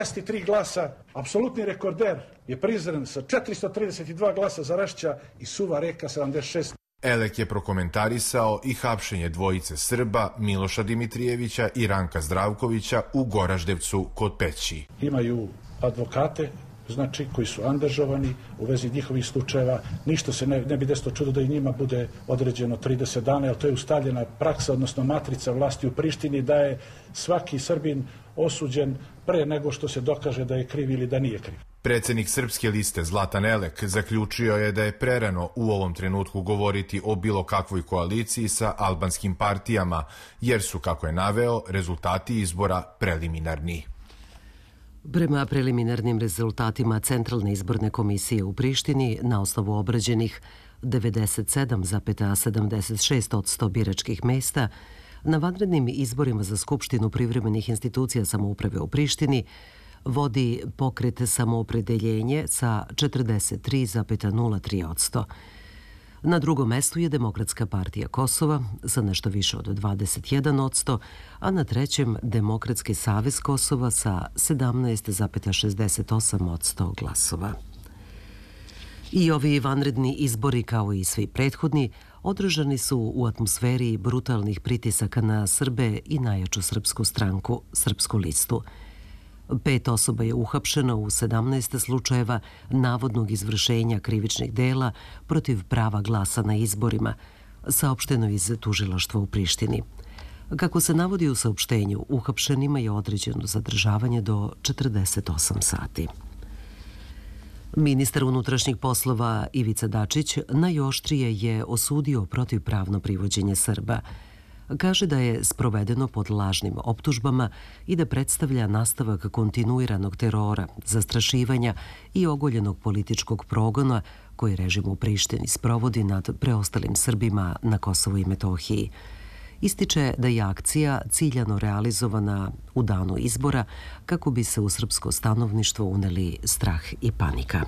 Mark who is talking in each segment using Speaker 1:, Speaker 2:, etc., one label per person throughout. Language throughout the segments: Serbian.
Speaker 1: 3 glasa, apsolutni rekorder je prizren sa 432 glasa za Rašća i Suva Reka 76.
Speaker 2: Elek je prokomentarisao i hapšenje dvojice Srba, Miloša Dimitrijevića i Ranka Zdravkovića u Goraždevcu kod Peći.
Speaker 1: Imaju advokate, znači, koji su angažovani u vezi njihovih slučajeva. Ništa se ne bi desilo čudo da i njima bude određeno 30 dana, jer to je ustaljena praksa, odnosno matrica vlasti u Prištini, da je svaki Srbin osuđen pre nego što se dokaže da je kriv ili da nije kriv.
Speaker 2: Predsednik Srpske liste Zlatan Elek zaključio je da je prerano u ovom trenutku govoriti o bilo kakvoj koaliciji sa albanskim partijama, jer su, kako je naveo, rezultati izbora preliminarni.
Speaker 3: Prema preliminarnim rezultatima Centralne izborne komisije u Prištini, na osnovu obrađenih 97,76% biračkih mesta, na vanrednim izborima za Skupštinu privremenih institucija samouprave u Prištini vodi Pokret samoopredeljenje sa 43,03%. Na drugom mestu je Demokratska partija Kosova sa nešto više od 21%, a na trećem Demokratski savez Kosova sa 17,68% glasova. I ovi vanredni izbori, kao i svi prethodni, održani su u atmosferi brutalnih pritisaka na Srbe i najjaču srpsku stranku, Srpsku listu. 5 osoba je uhapšeno u 17 slučajeva navodnog izvršenja krivičnih dela protiv prava glasa na izborima, saopšteno iz tužilaštva u Prištini. Kako se navodi u saopštenju, uhapšenima je određeno zadržavanje do 48 sati. Ministar unutrašnjih poslova Ivica Dačić najoštrije je osudio protivpravno privođenje Srba. Kaže da je sprovedeno pod lažnim optužbama i da predstavlja nastavak kontinuiranog terora, zastrašivanja i ogoljenog političkog progona koji režim u Prištini sprovodi nad preostalim Srbima na Kosovu i Metohiji. Ističe da je akcija ciljano realizovana u danu izbora kako bi se u srpsko stanovništvo uneli strah i panika.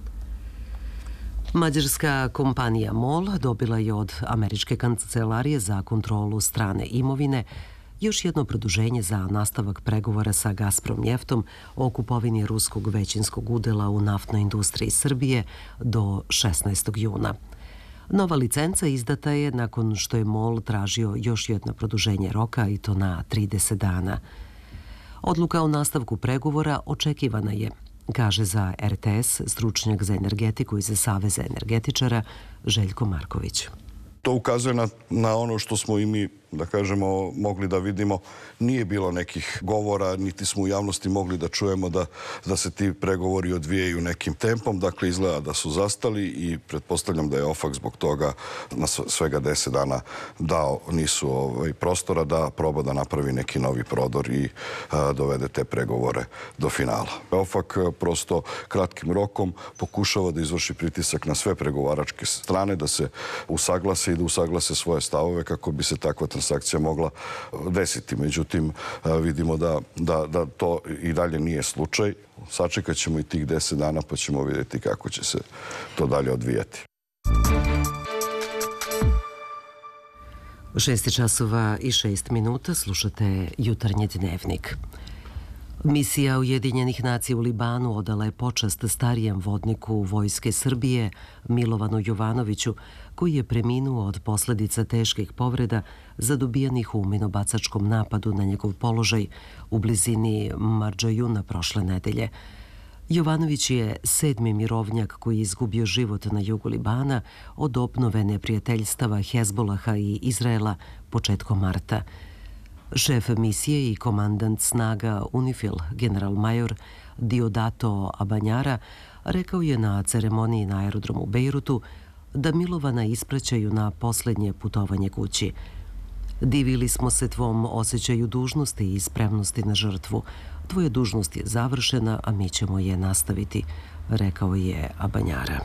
Speaker 3: Mađarska kompanija MOL dobila je od Američke kancelarije za kontrolu strane imovine još jedno produženje za nastavak pregovora sa Gazprom Njeftom o kupovini ruskog većinskog udela u naftnoj industriji Srbije do 16. juna. Nova licenca izdata je nakon što je MOL tražio još jedno produženje roka i to na 30 dana. Odluka o nastavku pregovora očekivana je, kaže za RTS stručnjak za energetiku iz Saveza energetičara Željko Marković.
Speaker 4: To ukazuje na ono što smo i mi, da kažemo, mogli da vidimo. Nije bilo nekih govora, niti smo u javnosti mogli da čujemo da se ti pregovori odvijaju nekim tempom. Dakle, izgleda da su zastali i pretpostavljam da je OFAC zbog toga na svega 10 dana dao nisu prostora da proba da napravi neki novi prodor i dovede te pregovore do finala. OFAC prosto kratkim rokom pokušava da izvrši pritisak na sve pregovaračke strane, da se usaglase i da usaglase svoje stavove kako bi se takva transakcija mogla desiti. Međutim, vidimo da to i dalje nije slučaj. Sačekat ćemo i tih 10 dana pa ćemo vidjeti kako će se to dalje odvijati.
Speaker 3: 6:06 slušate Jutarnji dnevnik. Misija Ujedinjenih nacija u Libanu odala je počast starijem vodniku Vojske Srbije Milovanu Jovanoviću, koji je preminuo od posledica teških povreda zadobijanih u minobacačkom napadu na njegov položaj u blizini Mardžajuna prošle nedelje. Jovanović je 7. mirovnjak koji je izgubio život na jugu Libana od obnove neprijateljstava Hezbolaha i Izraela početkom marta. Šef misije i komandant snaga UNIFIL, general-major Diodato Abanjara, rekao je na ceremoniji na aerodromu u Bejrutu da Milovana ispraćaju na poslednje putovanje kući. Divili smo se tvom osjećaju dužnosti i spremnosti na žrtvu. Tvoja dužnost je završena, a mi ćemo je nastaviti, rekao je Abanjara.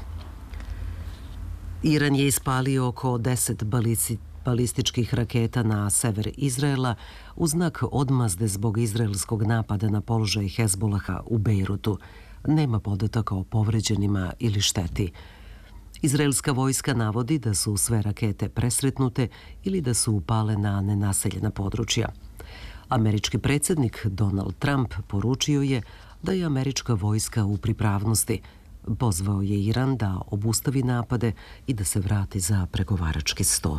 Speaker 3: Iran je ispalio oko 10 balističkih raketa na sever Izraela u znak odmazde zbog izraelskog napada na položaj Hezbolaha u Bejrutu. Nema podataka o povređenima ili šteti. Izraelska vojska navodi da su sve rakete presretnute ili da su upale na nenaseljena područja. Američki predsjednik Donald Trump poručio je da je američka vojska u pripravnosti. Pozvao je Iran da obustavi napade i da se vrati za pregovarački sto.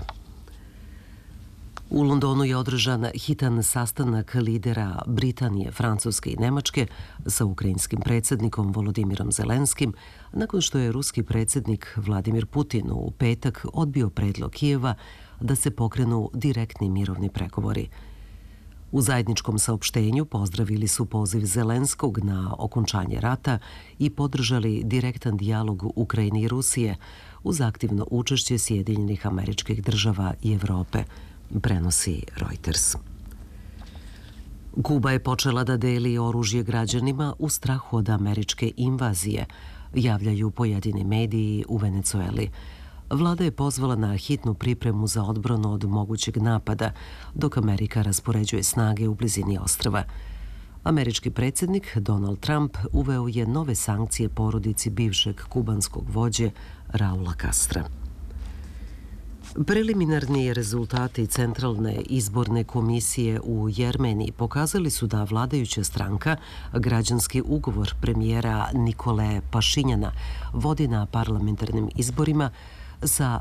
Speaker 3: U Londonu je održan hitan sastanak lidera Britanije, Francuske i Nemačke sa ukrajinskim predsjednikom Volodimirom Zelenskim, nakon što je ruski predsjednik Vladimir Putin u petak odbio predlog Kijeva da se pokrenu direktni mirovni pregovori. U zajedničkom saopštenju pozdravili su poziv Zelenskog na okončanje rata i podržali direktan dijalog Ukrajine i Rusije uz aktivno učešće Sjedinjenih Američkih Država i Evrope, prenosi Reuters. Kuba je počela da deli oružje građanima u strahu od američke invazije, javljaju pojedini mediji u Venecueli. Vlada je pozvala na hitnu pripremu za odbranu od mogućeg napada, dok Amerika raspoređuje snage u blizini ostrva. Američki predsjednik Donald Trump uveo je nove sankcije porodici bivšeg kubanskog vođe Raula Castra. Preliminarni rezultati Centralne izborne komisije u Jermeniji pokazali su da vladajuća stranka građanski ugovor premijera Nikole Pašinjana vodi na parlamentarnim izborima sa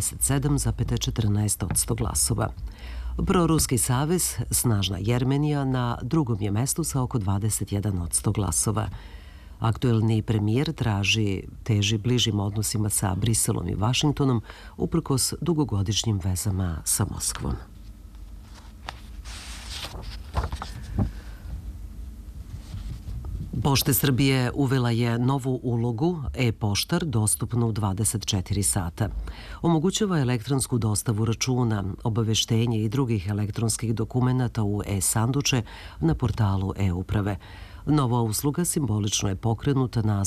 Speaker 3: 57,14% glasova. Proruski savez Snažna Jermenija na drugom je mestu sa oko 21% glasova. Aktuelni premijer teži bližim odnosima sa Briselom i Vašingtonom uprkos dugogodišnjim vezama sa Moskvom. Pošte Srbije uvela je novu ulogu e-poštar dostupnu 24 sata. Omogućava elektronsku dostavu računa, obaveštenje i drugih elektronskih dokumenata u e-sanduče na portalu e-uprave. Nova usluga simbolično je pokrenuta na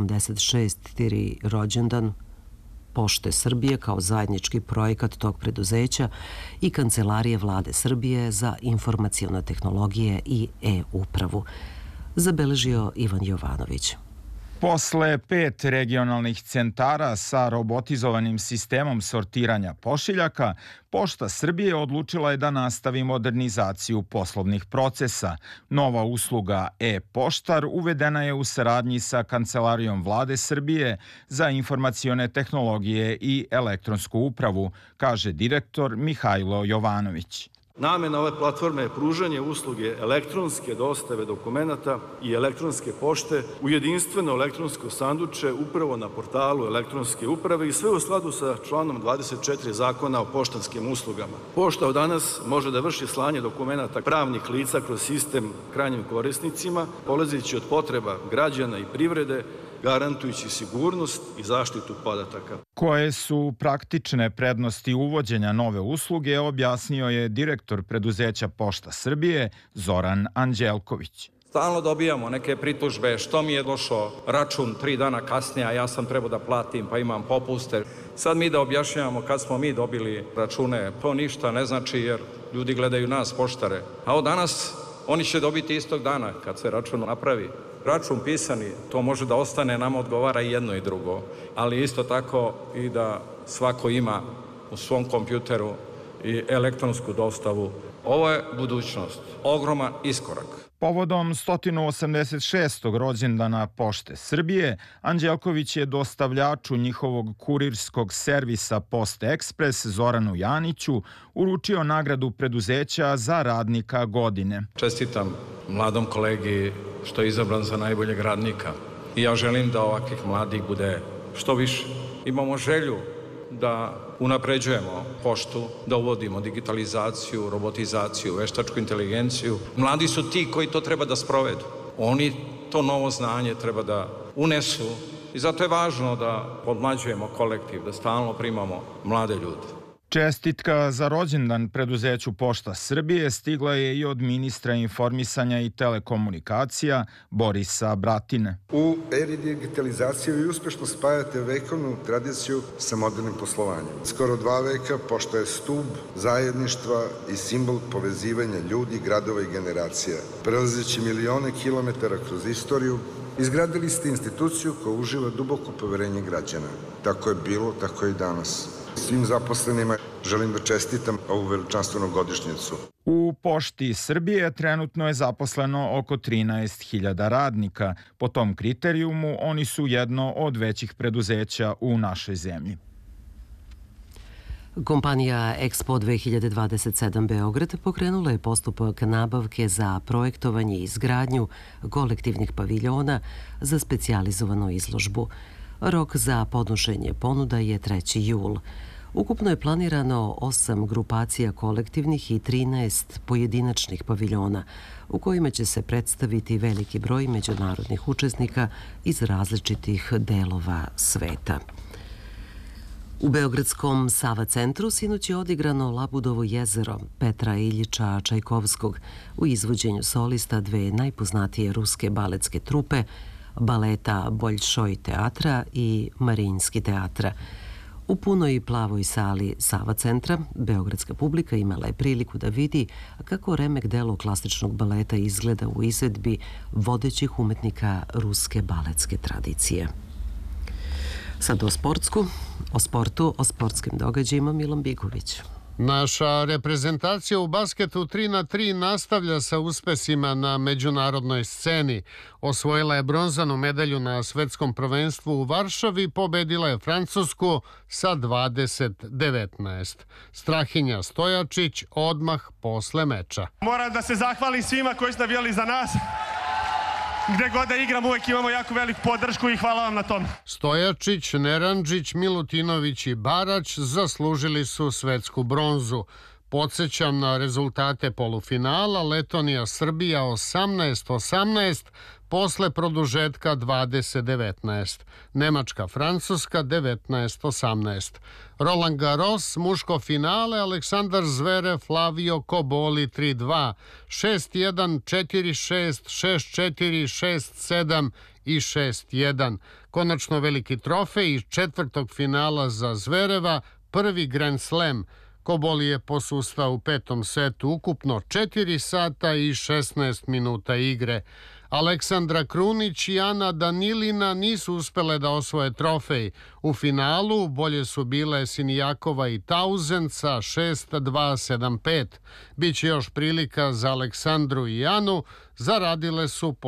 Speaker 3: 186. rođendan Pošte Srbije kao zajednički projekat tog preduzeća i Kancelarije Vlade Srbije za informacione tehnologije i e-upravu, zabeležio Ivan Jovanović.
Speaker 5: Posle 5 regionalnih centara sa robotizovanim sistemom sortiranja pošiljaka, Pošta Srbije odlučila je da nastavi modernizaciju poslovnih procesa. Nova usluga e-poštar uvedena je u saradnji sa Kancelarijom Vlade Srbije za informacione tehnologije i elektronsku upravu, kaže direktor Mihajlo Jovanović.
Speaker 6: Namena ove platforme je pružanje usluge elektronske dostave dokumenata i elektronske pošte u jedinstveno elektronsko sanduče upravo na portalu elektronske uprave i sve u skladu sa članom 24 Zakona o poštanskim uslugama. Pošta od danas može da vrši slanje dokumenata pravnih lica kroz sistem krajnjim korisnicima, polazeći od potreba građana i privrede, garantujući sigurnost i zaštitu podataka.
Speaker 5: Koje su praktične prednosti uvođenja nove usluge, objasnio je direktor preduzeća Pošta Srbije Zoran Anđelković.
Speaker 7: Stalno dobijamo neke pritužbe što mi je došao račun 3 dana kasnije, a ja sam trebao da platim pa imam popuste. Sad mi da objašnjavamo kad smo mi dobili račune, to ništa ne znači jer ljudi gledaju nas poštare. A od danas oni će dobiti istog dana kad se račun napravi. Račun pisani, to može da ostane, nama odgovara i jedno i drugo, ali isto tako i da svako ima u svom kompjuteru i elektronsku dostavu. Ovo je budućnost, ogroman iskorak.
Speaker 5: Povodom 186. rođendana Pošte Srbije, Anđelković je dostavljaču njihovog kurirskog servisa Poste Ekspres Zoranu Janiću uručio nagradu preduzeća za radnika godine.
Speaker 7: Čestitam mladom kolegi što je izabran za najboljeg radnika i ja želim da ovakvih mladih bude što više. Imamo želju da unapređujemo poštu, da uvodimo digitalizaciju, robotizaciju, veštačku inteligenciju. Mladi su ti koji to treba da sprovedu. Oni to novo znanje treba da unesu i zato je važno da podmlađujemo kolektiv, da stalno primamo mlade ljude.
Speaker 5: Čestitka za rođendan preduzeću Pošta Srbije stigla je i od ministra informisanja i telekomunikacija Borisa Bratine.
Speaker 8: U eri digitalizacije vi uspešno spajate vekovnu tradiciju sa modernim poslovanjem. Skoro 2 veka Pošta je stub zajedništva i simbol povezivanja ljudi, gradova i generacija. Prelazeći milione kilometara kroz istoriju, izgradili ste instituciju koja uživa duboko poverenje građana. Tako je bilo, tako je i danas. Svim zaposlenima želim da čestitam ovu veličanstvenu godišnjicu.
Speaker 5: U Pošti Srbije trenutno je zaposleno oko 13.000 radnika. Po tom kriterijumu oni su jedno od većih preduzeća u našoj zemlji.
Speaker 3: Kompanija Expo 2027 Beograd pokrenula je postupak nabavke za projektovanje i izgradnju kolektivnih paviljona za specijalizovanu izložbu. Rok za podnošenje ponuda je 3. jul. Ukupno je planirano 8 grupacija kolektivnih i 13 pojedinačnih paviljona, u kojima će se predstaviti veliki broj međunarodnih učesnika iz različitih delova sveta. U Beogradskom Sava centru sinoć je odigrano Labudovo jezero Petra Iljiča Čajkovskog u izvođenju solista dve najpoznatije ruske baletske trupe, baleta Boljšoj teatra i Marinski teatra. U punoj plavoj sali Sava centra beogradska publika imala je priliku da vidi kako remek delo klasičnog baleta izgleda u izvedbi vodećih umetnika ruske baletske tradicije. Sad o sportu, o sportskim događajima Milan Bigović.
Speaker 9: Naša reprezentacija u basketu 3x3 nastavlja sa uspesima na međunarodnoj sceni. Osvojila je bronzanu medalju na svetskom prvenstvu u Varšavi, pobedila je Francusku sa 20-19. Strahinja Stojačić odmah posle meča.
Speaker 10: Moram da se zahvalim svima koji su navijali za nas. Gde god da igram uvek imamo jako veliku podršku i hvala vam na tom.
Speaker 9: Stojačić, Neranđić, Milutinović i Barać zaslužili su svetsku bronzu. Podsjećam na rezultate polufinala Letonija-Srbija 18-18, posle produžetka 20-19. Nemačka-Francuska 19-18. Roland Garros, muško finale, Aleksandar Zverev, Flavio Koboli 3-2, 6-1, 4-6, 6-4, 6-7 i 6-1. Konačno veliki trofej iz četvrtog finala za Zvereva, prvi Grand Slam. Koboli je posustao u petom setu, ukupno 4 sata i 16 minuta igre. Aleksandra Krunić i Ana Danilina nisu uspele da osvoje trofej. U finalu bolje su bile Sinijakova i Tauzen sa 6-2-7-5. Biće još prilika za Aleksandru i Anu, zaradile su po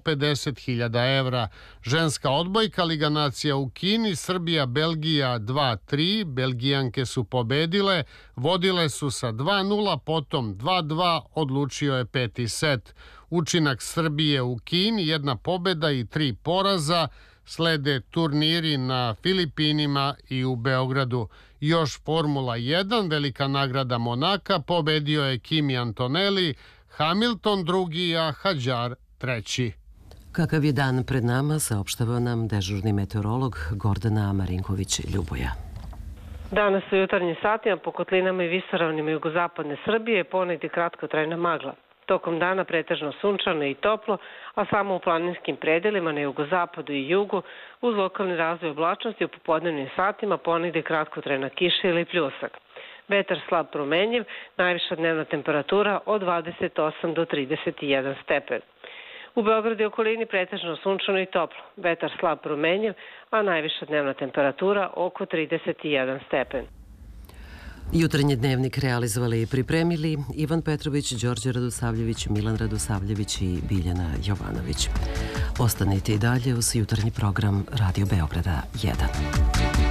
Speaker 9: 150.000 evra. Ženska odbojka Liga nacija u Kini, Srbija-Belgija 2-3, Belgijanke su pobedile, vodile su sa 2-0, potom 2-2, odlučio je peti set. Učinak Srbije u Kini, 1 pobeda i 3 poraza, slede turniri na Filipinima i u Beogradu. Još Formula 1, velika nagrada Monaka, pobedio je Kimi Antonelli, Hamilton drugi, a Hadjar treći.
Speaker 3: Kakav je dan pred nama, saopštava nam dežurni meteorolog Gordana Marinković-Ljuboja.
Speaker 11: Danas u jutarnjim satima po kotlinama i visoravnima jugozapadne Srbije ponegdje kratkotrajna magla. Tokom dana pretežno sunčano i toplo, a samo u planinskim predelima na jugozapadu i jugu uz lokalni razvoj oblačnosti u popodnevnim satima ponegdje kratkotrajna kiša ili pljusak. Vetar slab promenjiv, najviša dnevna temperatura od 28 do 31 stepen. U Beogradu i okolini pretežno sunčano i toplo, vetar slab promenjiv, a najviša dnevna temperatura oko 31 stepen.
Speaker 3: Jutarnji dnevnik realizovali i pripremili Ivan Petrović, Đorđe Radosavljević, Milan Radosavljević i Biljana Jovanović. Ostanite i dalje uz jutarnji program Radio Beograda 1.